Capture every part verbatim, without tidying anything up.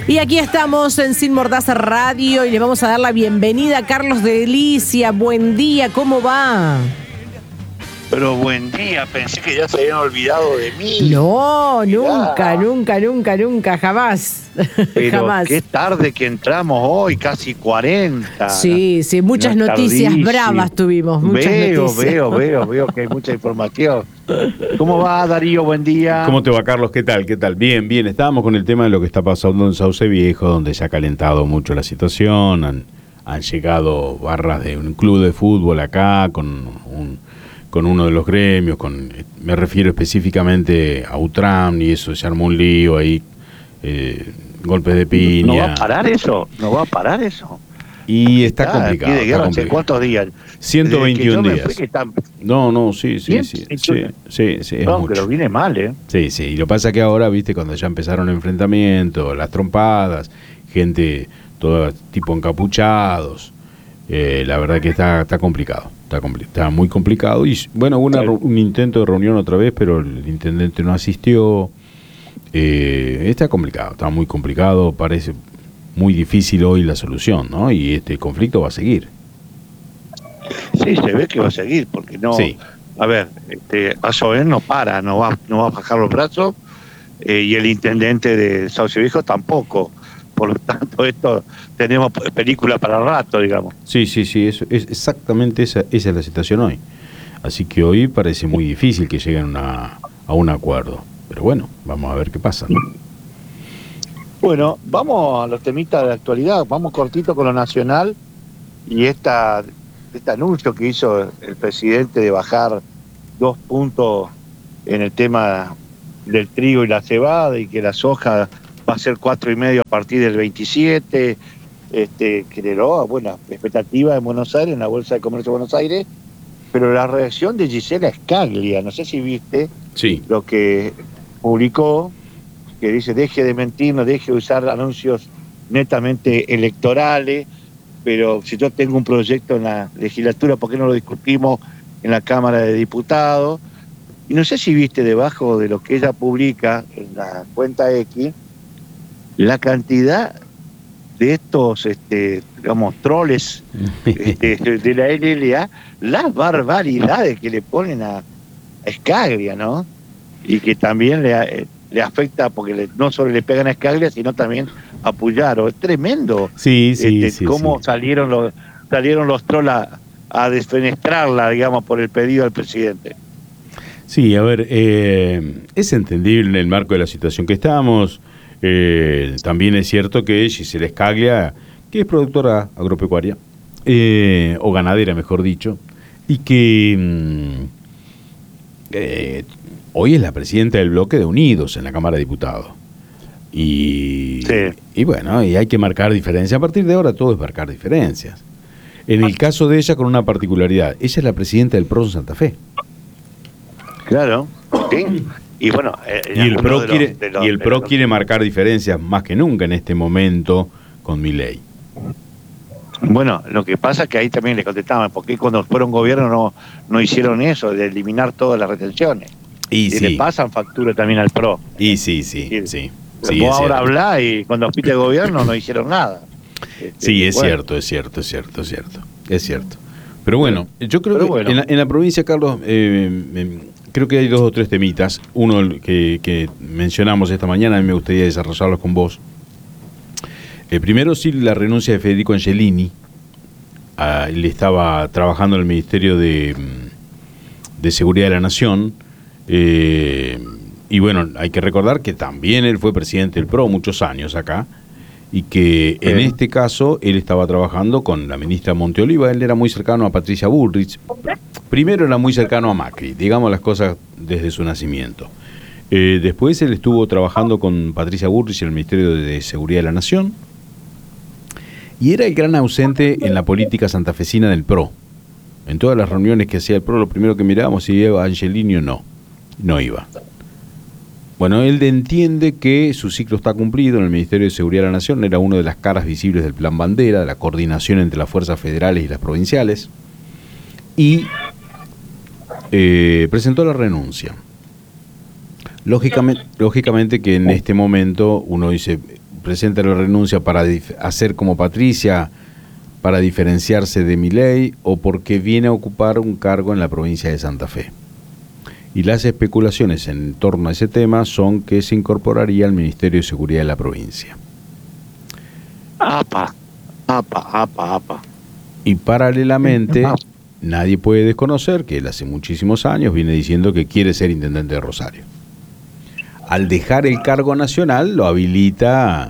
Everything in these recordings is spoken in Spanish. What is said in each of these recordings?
Y aquí estamos en Sin Mordaza Radio y le vamos a dar la bienvenida a Carlos Delicia. Buen día, ¿cómo va? Pero buen día, pensé que ya se habían olvidado de mí. No, Mirá. nunca, nunca, nunca, nunca, jamás. Pero jamás. qué tarde que entramos hoy, casi cuarenta. Sí, sí, muchas No es noticias tardísimo. bravas tuvimos, muchas veo, noticias. Veo, veo, veo que hay mucha información. ¿Cómo va, Darío? Buen día. ¿Cómo te va, Carlos? ¿Qué tal? ¿Qué tal? Bien, bien. Estábamos con el tema de lo que está pasando en Sauce Viejo, donde se ha calentado mucho la situación. Han, han llegado barras de un club de fútbol acá con un, con uno de los gremios, con me refiero específicamente a Utram, y eso, se armó un lío ahí, eh, golpes de piña. ¿No va a parar eso? ¿No va a parar eso? Y está Ah, complicado. ¿de Está guerra, complicado. ¿cuántos días? ciento veintiún días. Está... No, no, sí, sí, sí, sí, sí, sí, sí, es no, mucho. pero viene mal, ¿eh? Sí, sí, y lo pasa que ahora, viste, cuando ya empezaron el enfrentamiento, las trompadas, gente, todo tipo encapuchados, eh, la verdad que está, está complicado, está, compli- está muy complicado. Y bueno, hubo una, un intento de reunión otra vez, pero el intendente no asistió. Eh, está complicado, está muy complicado, parece muy difícil hoy la solución, ¿no? Y este conflicto va a seguir. Sí, se ve que va a seguir, porque no... Sí. A ver, este, Azoén no para, no va, no va a bajar los brazos, eh, y el intendente de Sauce Viejo tampoco. Por lo tanto, esto tenemos película para rato, digamos. Sí, sí, sí, eso, es exactamente esa, esa es la situación hoy. Así que hoy parece muy difícil que lleguen una, a un acuerdo. Pero bueno, vamos a ver qué pasa, ¿no? Bueno, vamos a los temitas de actualidad, vamos cortito con lo nacional y esta, este anuncio que hizo el presidente de bajar dos puntos en el tema del trigo y la cebada, y que la soja va a ser cuatro y medio a partir del veintisiete, este, generó buena expectativa en Buenos Aires, en la Bolsa de Comercio de Buenos Aires, pero la reacción de Gisela Scaglia, no sé si viste Sí. lo que publicó, que dice: deje de mentir, no deje de usar anuncios netamente electorales, pero si yo tengo un proyecto en la legislatura, ¿por qué no lo discutimos en la Cámara de Diputados? Y no sé si viste debajo de lo que ella publica en la cuenta X, la cantidad de estos, este, digamos, troles este, de la L L A, las barbaridades que le ponen a, a Scaglia, ¿no? Y que también le, le afecta, porque le, no solo le pegan a Scaglia, sino también a Puyaro. Es tremendo. Sí, sí, este, sí. cómo sí. salieron los salieron los trolls a, a desfenestrarla, digamos, por el pedido del presidente. Sí, a ver, eh, es entendible en el marco de la situación que estamos. Eh, también es cierto que Gisela Scaglia, que es productora agropecuaria, eh, o ganadera, mejor dicho, y que mm, eh, hoy es la presidenta del bloque de Unidos en la Cámara de Diputados. Y, Sí. y bueno, y hay que marcar diferencias. A partir de ahora todo es marcar diferencias. En el caso de ella, con una particularidad, ella es la presidenta del P R O en Santa Fe. Claro, sí. Y bueno, eh, Y el algunos PRO de los- quiere, de los- y el de PRO los- quiere marcar diferencias más que nunca en este momento con Milei. Bueno, lo que pasa es que ahí también le contestaban, ¿por qué cuando fueron gobierno no, no hicieron eso, de eliminar todas las retenciones? Y Y sí, le pasan factura también al P R O. y sí, sí, Sí. sí. Vos Sí, es ahora cierto. hablás y cuando fuiste de gobierno no hicieron nada. Este, Sí, es bueno, cierto, es cierto, es cierto, es cierto. Es cierto. Pero bueno, yo creo Pero que bueno. En, la, en la provincia, Carlos, eh, eh, creo que hay dos o tres temitas. Uno el que, que mencionamos esta mañana, a mí me gustaría desarrollarlos con vos. El primero, sí, la renuncia de Federico Angelini. Ah, él estaba trabajando en el Ministerio de, de Seguridad de la Nación. Eh, y bueno, hay que recordar que también él fue presidente del P R O muchos años acá. Y que en Sí. este caso él estaba trabajando con la ministra Monteoliva. Él era muy cercano a Patricia Bullrich. Primero era muy cercano a Macri, digamos las cosas desde su nacimiento. Eh, después él estuvo trabajando con Patricia Bullrich en el Ministerio de Seguridad de la Nación. Y era el gran ausente en la política santafesina del P R O. En todas las reuniones que hacía el P R O, lo primero que mirábamos si iba Angelini o no. No iba. Bueno, él entiende que su ciclo está cumplido en el Ministerio de Seguridad de la Nación. Era una de las caras visibles del Plan Bandera, de la coordinación entre las fuerzas federales y las provinciales. Y eh, presentó la renuncia. Lógicamente, lógicamente que en este momento uno dice, presenta la renuncia para dif- hacer como Patricia, para diferenciarse de Milei, o porque viene a ocupar un cargo en la provincia de Santa Fe. Y las especulaciones en torno a ese tema son que se incorporaría al Ministerio de Seguridad de la provincia. Apa, apa, apa, apa. Y paralelamente, nadie puede desconocer que él hace muchísimos años viene diciendo que quiere ser intendente de Rosario. Al dejar el cargo nacional, lo habilita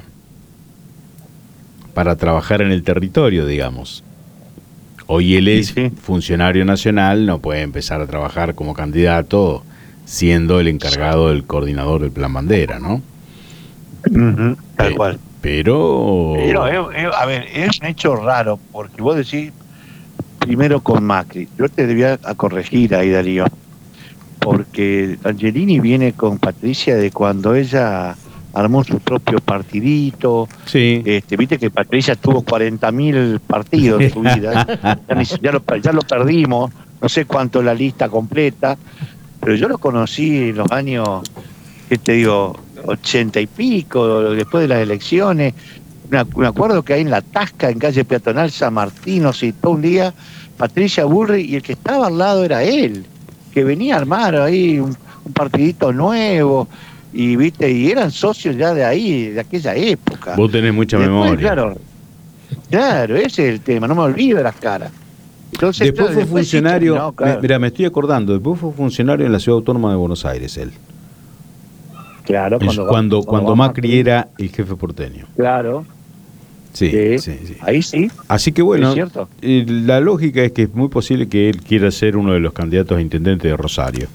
para trabajar en el territorio, digamos. Hoy él es sí, sí. funcionario nacional, no puede empezar a trabajar como candidato siendo el encargado del coordinador del Plan Bandera, ¿no? Uh-huh, tal Eh, cual. Pero... Pero, eh, eh, a ver, es un hecho raro, porque vos decís, primero con Macri, yo te debía a corregir ahí, Darío, porque Angelini viene con Patricia de cuando ella armó su propio partidito. Sí. Este, viste que Patricia tuvo cuarenta mil partidos en su vida, ya, ni- ya, lo, ya lo perdimos, no sé cuánto es la lista completa, pero yo lo conocí en los años, ¿qué te digo? Ochenta y pico, después de las elecciones. Me, me acuerdo que ahí en La Tasca, en calle peatonal San Martín, o sea, todo un día, Patricia Bullrich, y el que estaba al lado era él, que venía a armar ahí un, un partidito nuevo, y viste, y eran socios ya de ahí, de aquella época. Vos tenés mucha Después, memoria. Claro, claro, ese es el tema, no me olvido de las caras. Entonces, Después claro, fue después sí funcionario, terminó, claro. me- mira, me estoy acordando, después fue funcionario en la Ciudad Autónoma de Buenos Aires, él. Claro, Es cuando, cuando, va- cuando va Macri era el jefe porteño. Claro, Sí, sí, sí, sí. ahí sí. Así que bueno, Es cierto. eh, la lógica es que es muy posible que él quiera ser uno de los candidatos a intendente de Rosario.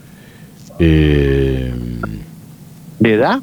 Eh, ¿De edad?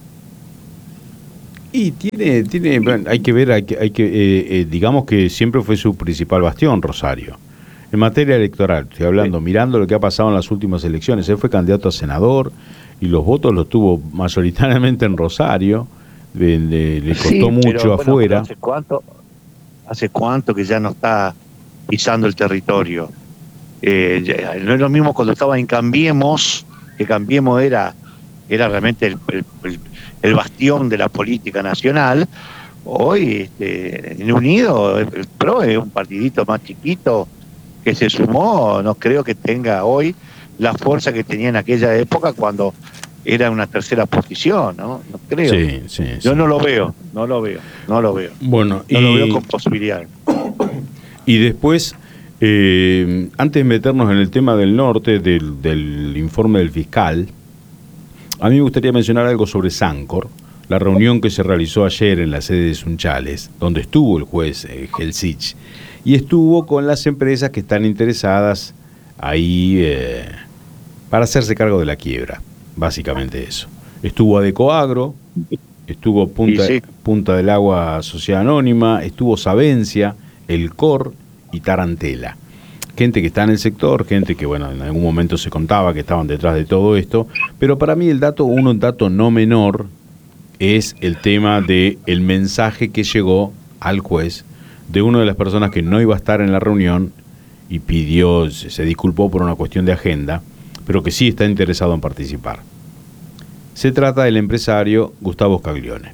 y tiene, tiene, bueno, hay que ver, hay que, hay que eh, eh, digamos que siempre fue su principal bastión, Rosario. En materia electoral, estoy hablando, Sí. mirando lo que ha pasado en las últimas elecciones, él fue candidato a senador y los votos los tuvo mayoritariamente en Rosario, de- de- le costó Sí, pero, mucho bueno, afuera. pero ¿Hace cuánto, hace cuánto que ya no está pisando el territorio? Eh, ya- no es lo mismo cuando estaba en Cambiemos, que Cambiemos era, era realmente el, el- el- el bastión de la política nacional. Hoy, este, en Unido, el, el P R O es un partidito más chiquito que se sumó, no creo que tenga hoy la fuerza que tenía en aquella época cuando era una tercera posición, ¿no? No creo. Sí, sí, Yo sí. no lo veo, no lo veo, no lo veo. Bueno, No lo veo y, con posibilidad. y después, eh, antes de meternos en el tema del norte, del, del informe del fiscal, a mí me gustaría mencionar algo sobre Sancor, la reunión que se realizó ayer en la sede de Sunchales, donde estuvo el juez eh, Helsich, y estuvo con las empresas que están interesadas ahí eh, para hacerse cargo de la quiebra, básicamente eso. Estuvo Adecoagro, estuvo Punta, Y sí. Punta del Agua Sociedad Anónima, estuvo Sabencia, El C O R y Tarantela. Gente que está en el sector, gente que, bueno, en algún momento se contaba que estaban detrás de todo esto, pero para mí el dato, uno dato no menor, es el tema de el mensaje que llegó al juez de una de las personas que no iba a estar en la reunión y pidió, se se disculpó por una cuestión de agenda, pero que sí está interesado en participar. Se trata del empresario Gustavo Scaglione,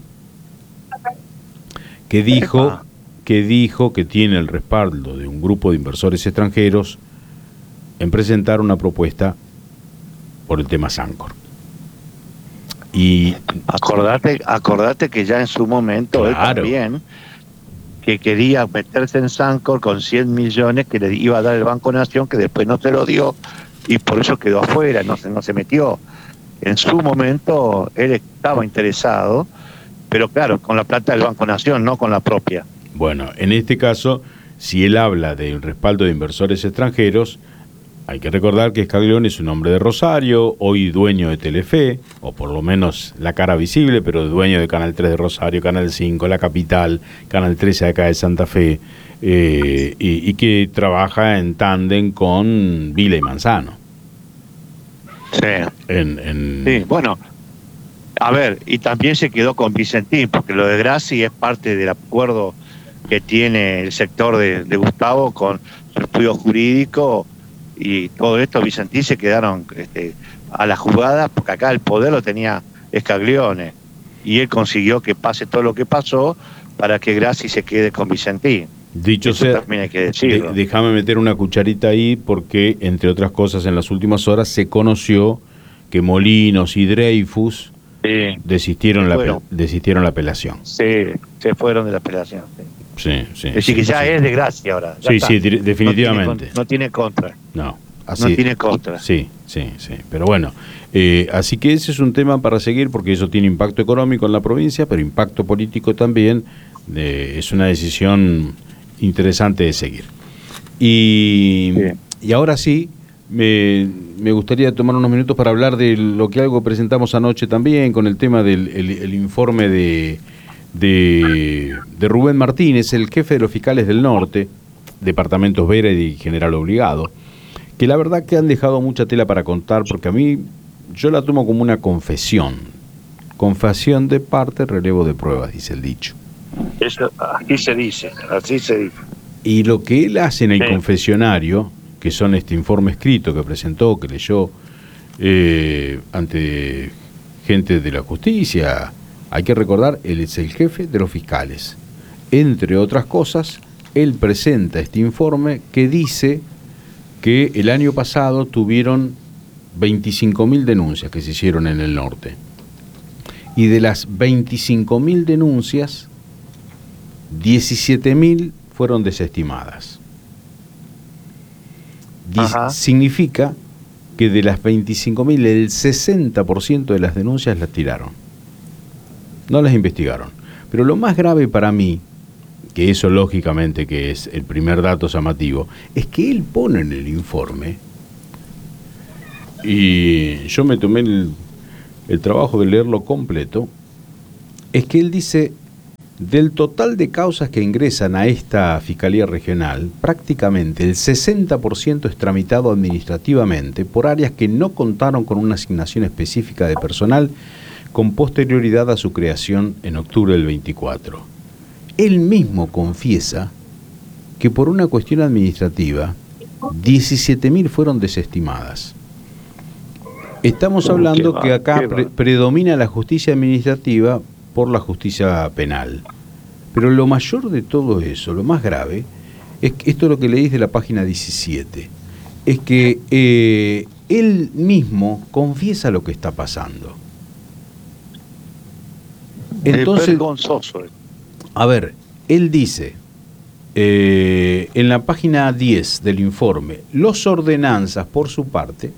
que dijo, Epa. que dijo que tiene el respaldo de un grupo de inversores extranjeros en presentar una propuesta por el tema Sancor. Y Acordate, acordate que ya en su momento él Claro. también, que quería meterse en Sancor con cien millones que le iba a dar el Banco Nación, que después no se lo dio, y por eso quedó afuera, no se, no se metió. En su momento él estaba interesado, pero claro, con la plata del Banco Nación, no con la propia. bueno, en este caso, si él habla del respaldo de inversores extranjeros, hay que recordar que Scaglione es un hombre de Rosario, hoy dueño de Telefe, o por lo menos la cara visible, pero dueño de Canal tres de Rosario, Canal cinco, La Capital, Canal trece acá de Santa Fe, eh, y, y que trabaja en tándem con Vila y Manzano. Sí. En, en- Sí, bueno, a ver, y también se quedó con Vicentín, porque lo de Grassi es parte del acuerdo que tiene el sector de, de Gustavo con su estudio jurídico, y todo esto Vicentín se quedaron este, a la jugada, porque acá el poder lo tenía Scaglione, y él consiguió que pase todo lo que pasó para que Grassi se quede con Vicentín. Dicho Eso sea, también hay que decirlo. de- déjame meter una cucharita ahí porque, entre otras cosas, en las últimas horas se conoció que Molinos y Dreyfus Sí, desistieron, la, fueron. pe- desistieron la apelación. sí, se fueron de la apelación. Sí. Sí, sí. Es decir, sí, que ya sí. es de Gracia ahora. ya Sí, está. sí, dir- No definitivamente. tiene, con- no tiene contra. No, No tiene contra. Sí, sí, sí. Pero bueno, eh, así que ese es un tema para seguir porque eso tiene impacto económico en la provincia, pero impacto político también. De, es una decisión interesante de seguir. Y, Sí. y ahora sí, me, me gustaría tomar unos minutos para hablar de lo que algo presentamos anoche también con el tema del el, el informe de, de, de Rubén Martínez, el jefe de los fiscales del norte, departamentos Vera y General Obligado, que la verdad que han dejado mucha tela para contar, porque a mí yo la tomo como una confesión. Confesión de parte, relevo de pruebas, dice el dicho. Eso, así se dice, así se dice. Y lo que él hace en el Sí. confesionario, que son este informe escrito que presentó, que leyó eh, ante gente de la justicia, hay que recordar, él es el jefe de los fiscales. Entre otras cosas, él presenta este informe que dice que el año pasado tuvieron veinticinco mil denuncias que se hicieron en el norte. Y de las veinticinco mil denuncias, diecisiete mil fueron desestimadas. Dis- Ajá. significa que de las veinticinco mil, el sesenta por ciento de las denuncias las tiraron. No las investigaron. Pero lo más grave para mí, que eso lógicamente que es el primer dato llamativo, es que él pone en el informe, y yo me tomé el, el trabajo de leerlo completo, es que él dice, del total de causas que ingresan a esta Fiscalía Regional, prácticamente el sesenta por ciento es tramitado administrativamente por áreas que no contaron con una asignación específica de personal con posterioridad a su creación en octubre del veinticuatro. Él mismo confiesa que por una cuestión administrativa, diecisiete mil fueron desestimadas. Estamos hablando Qué que va, acá qué va. pre- predomina la justicia administrativa por la justicia penal. Pero lo mayor de todo eso, lo más grave, es que esto es lo que leís de la página diecisiete, es que eh, él mismo confiesa lo que está pasando. Entonces, es vergonzoso. a ver, él dice, eh, en la página diez del informe, los ordenanzas, por su parte,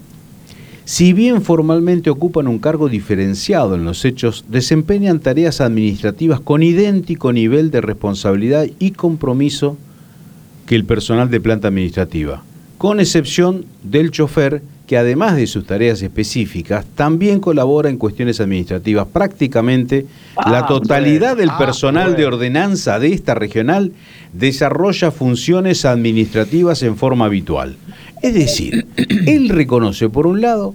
si bien formalmente ocupan un cargo diferenciado en los hechos, desempeñan tareas administrativas con idéntico nivel de responsabilidad y compromiso que el personal de planta administrativa, con excepción del chofer, que además de sus tareas específicas, también colabora en cuestiones administrativas. Prácticamente la Ah, totalidad bueno, del ah, personal de bueno. ordenanza de esta regional desarrolla funciones administrativas en forma habitual. Es decir, él reconoce, por un lado,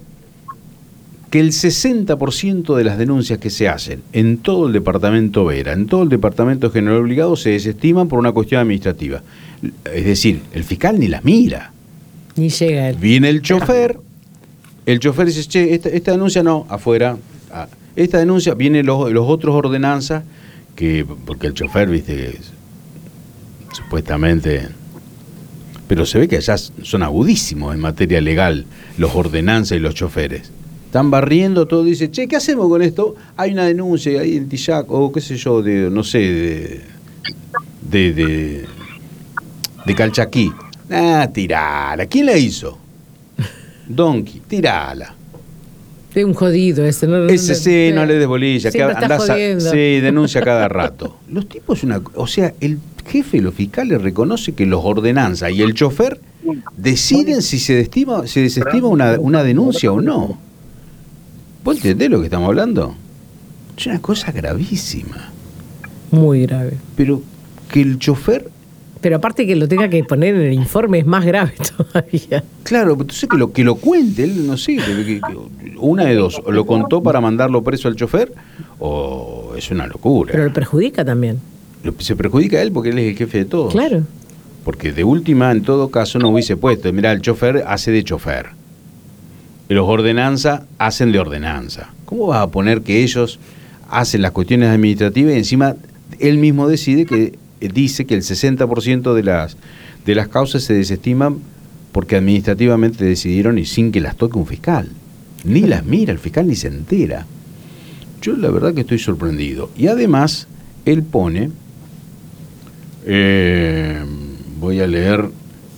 que el sesenta por ciento de las denuncias que se hacen en todo el departamento Vera, en todo el departamento General Obligado, se desestiman por una cuestión administrativa. Es decir, el fiscal ni las mira. Ni llega él. Viene el chofer, el chofer dice, che, esta, esta denuncia no, afuera. Ah, esta denuncia, vienen los, los otros ordenanzas, que porque el chofer, viste, es- supuestamente... Pero se ve que allá son agudísimos en materia legal los ordenanzas y los choferes. Están barriendo todo, dice, che, ¿qué hacemos con esto? Hay una denuncia ahí en Tillac, o qué sé yo, de, no sé, de... de, de, de Calchaquí. Ah, tirala. ¿Quién la hizo? Donkey, tirala. Es un jodido ese. No, no- Ese sí, no le des des bolilla. Siempre que está andás a- jodiendo. sí, denuncia cada rato. Los tipos, una, o sea, el jefe de los fiscales reconoce que los ordenanzas y el chofer deciden si se desestima, se desestima una, una denuncia o no. ¿Vos entendés lo que estamos hablando? Es una cosa gravísima. Muy grave. Pero que el chofer, Pero aparte que lo tenga que poner en el informe es más grave todavía. claro, entonces que lo que lo cuente, él no sé, que- que- que- una de dos, o lo contó para mandarlo preso al chofer, o es una locura. Pero lo perjudica también. Lo- se perjudica a él porque él es el jefe de todos. Claro. Porque de última, en todo caso, no hubiese puesto, mirá, el chofer hace de chofer. Y los ordenanza hacen de ordenanza. ¿Cómo vas a poner que ellos hacen las cuestiones administrativas y encima él mismo decide que dice que el sesenta por ciento de las, de las causas se desestiman porque administrativamente decidieron y sin que las toque un fiscal. Ni las mira, el fiscal ni se entera. Yo la verdad que estoy sorprendido. Y además, él pone, eh, voy a leer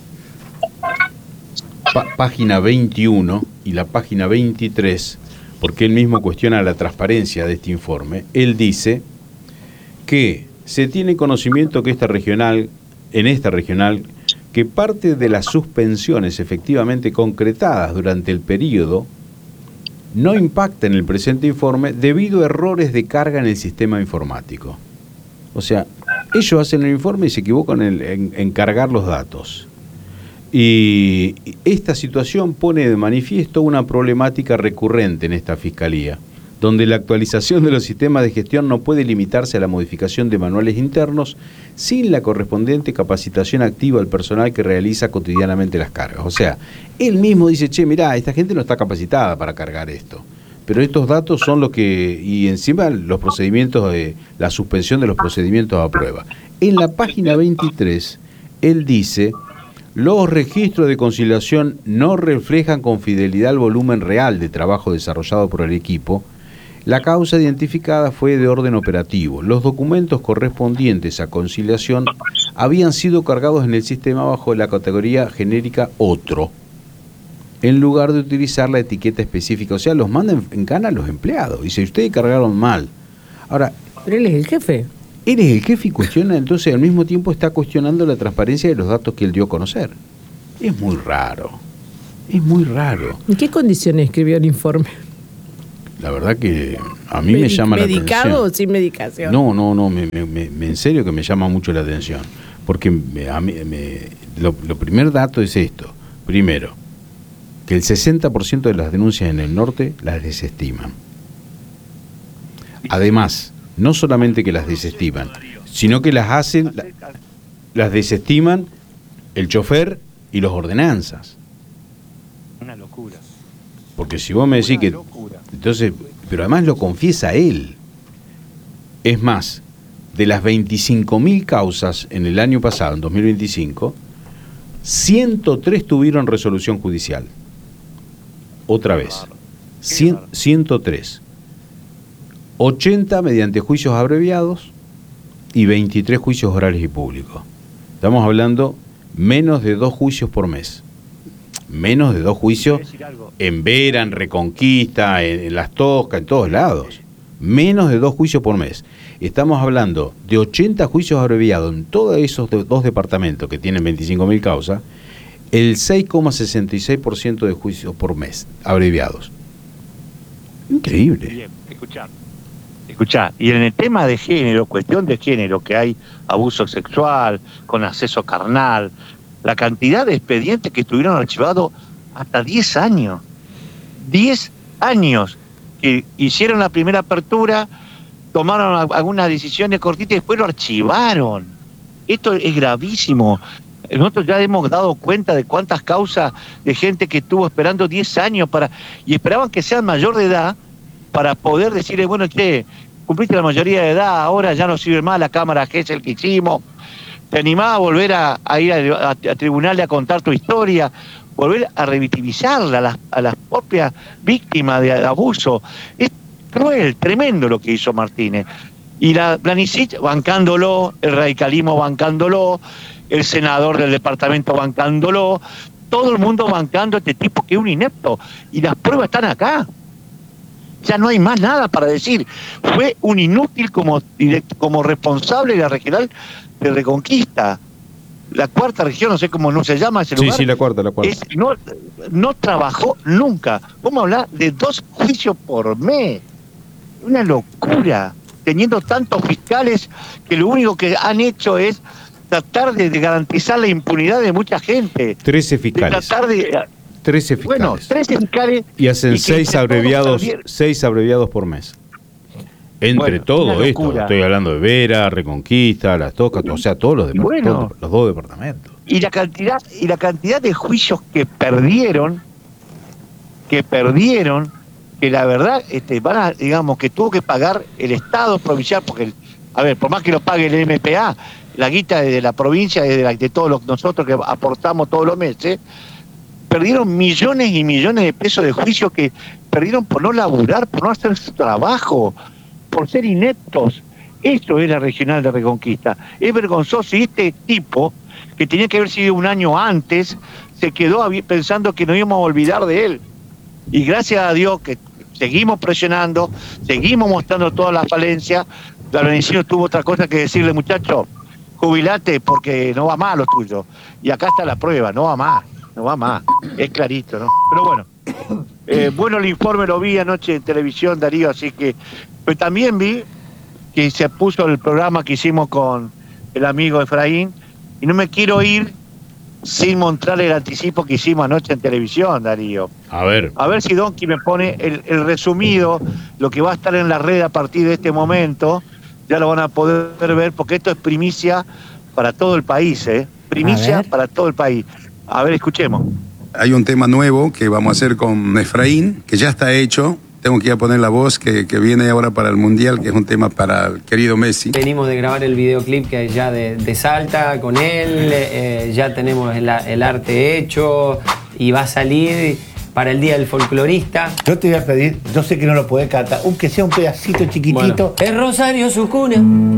pa- página veintiuno y la página veintitrés, porque él mismo cuestiona la transparencia de este informe. Él dice que se tiene conocimiento que esta regional, en esta regional, que parte de las suspensiones efectivamente concretadas durante el periodo no impacta en el presente informe debido a errores de carga en el sistema informático. O sea, ellos hacen el informe y se equivocan en, en, en cargar los datos. Y esta situación pone de manifiesto una problemática recurrente en esta fiscalía, donde la actualización de los sistemas de gestión no puede limitarse a la modificación de manuales internos sin la correspondiente capacitación activa al personal que realiza cotidianamente las cargas. O sea, él mismo dice, che, mirá, esta gente no está capacitada para cargar esto. Pero estos datos son los que, y encima los procedimientos, de, la suspensión de los procedimientos a prueba. En la página veintitrés, él dice, los registros de conciliación no reflejan con fidelidad el volumen real de trabajo desarrollado por el equipo. La causa identificada fue de orden operativo. Los documentos correspondientes a conciliación habían sido cargados en el sistema bajo la categoría genérica Otro, en lugar de utilizar la etiqueta específica. O sea, los mandan en cana a los empleados. Dice, ustedes cargaron mal. Ahora, pero él es el jefe. Él es el jefe y cuestiona, entonces al mismo tiempo está cuestionando la transparencia de los datos que él dio a conocer. Es muy raro. Es muy raro. ¿En qué condiciones escribió el informe? La verdad que a mí Medi- me llama la atención. ¿Medicado o sin medicación? No, no, no, me, me, me, en serio que me llama mucho la atención. Porque me, a mí, me, lo, lo primer dato es esto. Primero, que el sesenta por ciento de las denuncias en el norte las desestiman. Además, no solamente que las desestiman, sino que las hacen, la, las desestiman el chofer y los ordenanzas. Una locura. Porque si vos me decís que... Entonces, pero además lo confiesa él. Es más, de las veinticinco mil causas en el año pasado, en dos mil veinticinco, ciento tres tuvieron resolución judicial. Otra vez. cien, ciento tres. ochenta mediante juicios abreviados y veintitrés juicios orales y públicos. Estamos hablando menos de dos juicios por mes. Menos de dos juicios en Vera, en Reconquista, en, en Las Toscas, en todos lados. Menos de dos juicios por mes. Estamos hablando de ochenta juicios abreviados en todos esos de, dos departamentos que tienen veinticinco mil causas, el seis coma sesenta y seis por ciento de juicios por mes abreviados. Increíble. Bien, escuchá. Escuchá, y en el tema de género, cuestión de género, que hay abuso sexual, con acceso carnal, la cantidad de expedientes que estuvieron archivados hasta diez años. diez años que hicieron la primera apertura, tomaron algunas decisiones cortitas y después lo archivaron. Esto es gravísimo. Nosotros ya hemos dado cuenta de cuántas causas de gente que estuvo esperando diez años para y esperaban que sean mayor de edad para poder decirle, bueno, che, cumpliste la mayoría de edad, ahora ya no sirve más la cámara G E S el que hicimos. ¿Te animás a volver a, a ir a, a, a tribunales a contar tu historia? Volver a revictimizarla a las, a las propias víctimas de abuso. Es cruel, tremendo lo que hizo Martínez. Y la Planicic bancándolo, el radicalismo bancándolo, el senador del departamento bancándolo, todo el mundo bancando a este tipo que es un inepto. Y las pruebas están acá. Ya no hay más nada para decir. Fue un inútil como, como responsable de la regional de Reconquista. La cuarta región, no sé cómo no se llama ese lugar. Sí, sí, la cuarta, la cuarta. Es, no, no trabajó nunca. Vamos a hablar de dos juicios por mes. Una locura. Teniendo tantos fiscales que lo único que han hecho es tratar de, de garantizar la impunidad de mucha gente. Trece fiscales. De tratar de... Trece fiscales. Bueno, trece fiscales. Y hacen y seis abreviados, seis abreviados por mes. Entre bueno, todo esto, estoy hablando de Vera, Reconquista, Las Toscas, o sea, todos los, bueno, todos los dos departamentos. Y la cantidad, y la cantidad de juicios que perdieron, que perdieron que la verdad, este, van a, digamos, que tuvo que pagar el Estado provincial, porque, el, a ver, por más que lo pague el M P A, la guita de la provincia, de, la, de todos los, nosotros que aportamos todos los meses, perdieron millones y millones de pesos de juicio que perdieron por no laburar, por no hacer su trabajo, por ser ineptos. Eso es la regional de Reconquista. Es vergonzoso. Y este tipo, que tenía que haber sido un año antes, se quedó pensando que nos íbamos a olvidar de él. Y gracias a Dios que seguimos presionando, seguimos mostrando todas las falencias. La organización tuvo otra cosa que decirle, muchacho, jubilate porque no va más lo tuyo. Y acá está la prueba, no va más, no va más. Es clarito, ¿no? Pero bueno, eh, bueno, el informe lo vi anoche en televisión, Darío, así que... Pero también vi que se puso el programa que hicimos con el amigo Efraín, y no me quiero ir sin mostrar el anticipo que hicimos anoche en televisión, Darío. A ver. A ver si Donky me pone el, el resumido, lo que va a estar en la red a partir de este momento, ya lo van a poder ver, porque esto es primicia para todo el país, ¿eh? Primicia para todo el país. A ver, escuchemos. Hay un tema nuevo que vamos a hacer con Efraín, que ya está hecho. Tengo que ir a poner la voz que, que viene ahora para el Mundial, que es un tema para el querido Messi. Venimos de grabar el videoclip que ya de, de Salta con él, eh, ya tenemos el, el arte hecho y va a salir para el Día del Folclorista. Yo te voy a pedir, yo sé que no lo podés cantar, aunque sea un pedacito chiquitito. Bueno, es Rosario su cuna.